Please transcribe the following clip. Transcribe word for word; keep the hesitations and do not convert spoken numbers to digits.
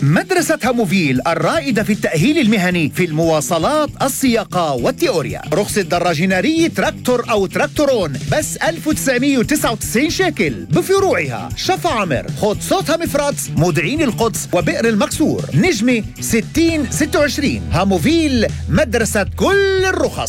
مدرسة هاموفيل الرائدة في التأهيل المهني في المواصلات، السياقة والتيوريا. رخصة دراج ناري تراكتور أو تراكتورون بس ألف وتسعمائة وتسعة وتسعين شيكل بفروعها شفا عمر، خود صوتها مفراتس، مودعين القدس وبئر المكسور. نجمة ستين ستة وعشرين. هاموفيل، مدرسة كل الرخص.